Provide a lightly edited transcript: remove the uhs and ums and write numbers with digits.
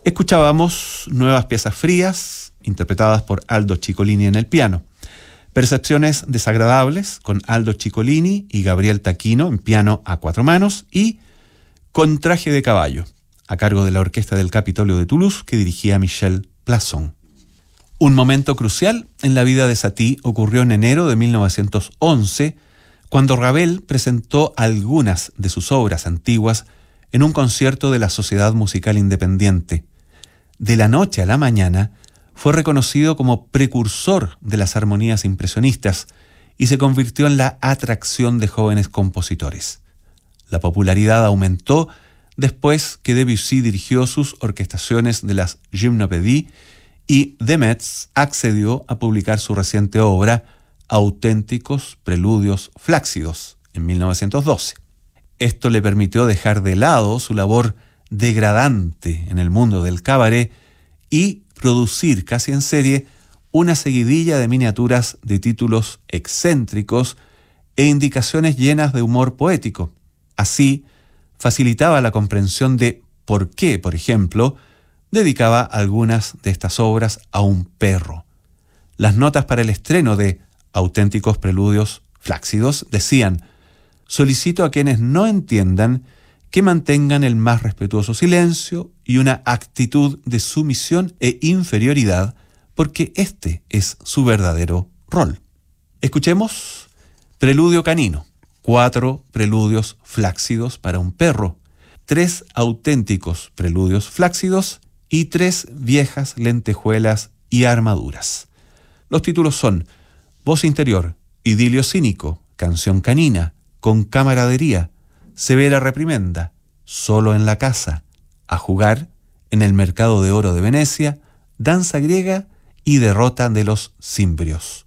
Escuchábamos Nuevas piezas frías, interpretadas por Aldo Ciccolini en el piano. Percepciones desagradables, con Aldo Ciccolini y Gabriel Taquino en piano a 4 manos, y Con traje de caballo, a cargo de la Orquesta del Capitolio de Toulouse, que dirigía Michel Plasson. Un momento crucial en la vida de Satie ocurrió en enero de 1911, cuando Ravel presentó algunas de sus obras antiguas en un concierto de la Sociedad Musical Independiente. De la noche a la mañana, fue reconocido como precursor de las armonías impresionistas y se convirtió en la atracción de jóvenes compositores. La popularidad aumentó después que Debussy dirigió sus orquestaciones de las Gymnopédies y Demetz accedió a publicar su reciente obra Auténticos Preludios Flácidos en 1912. Esto le permitió dejar de lado su labor degradante en el mundo del cabaret y producir casi en serie una seguidilla de miniaturas de títulos excéntricos e indicaciones llenas de humor poético. Así, facilitaba la comprensión de por qué, por ejemplo, dedicaba algunas de estas obras a un perro. Las notas para el estreno de Auténticos Preludios Flácidos decían: solicito a quienes no entiendan que mantengan el más respetuoso silencio y una actitud de sumisión e inferioridad, porque este es su verdadero rol. Escuchemos Preludio canino, 4 preludios flácidos para un perro, 3 auténticos preludios flácidos y 3 viejas lentejuelas y armaduras. Los títulos son Voz interior, Idilio cínico, Canción canina, Con camaradería, Severa reprimenda, Solo en la casa, A jugar, En el mercado de oro de Venecia, Danza griega y Derrota de los cimbrios.